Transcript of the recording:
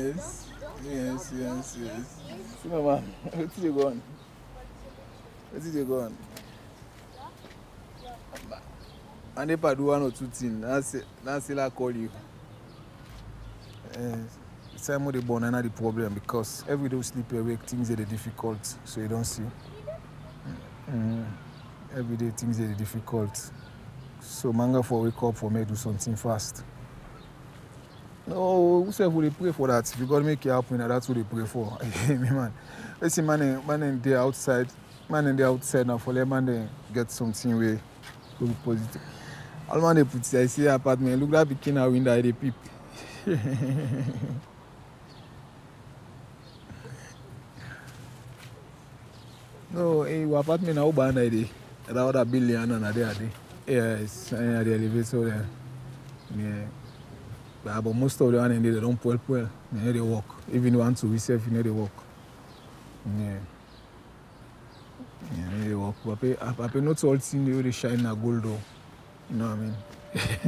Yes. Yes, yes, yes. See, mama, where did you go on? Where did you go on? And if I do one or two things, that's it I call you. It's time the born and the problem because every day we sleep awake, things are difficult, so you don't see. Every day things are difficult. So manga for wake up for me do something fast. No, who say we pray for that? If you gotta make it happen, that's what they pray for. Me man. Let's see man in the outside. Man in the outside now for let man they get something way to be positive. All man they put I see apartment, look that bikini out window they peep. No, your apartment now band there. That other building and there. Yes, and the elevator there. Yeah. But most of the one in there, they don't pull. They walk. Even you want to receive, they walk. Yeah. Yeah, they walk. But not all things they shine a gold though. You know what I mean?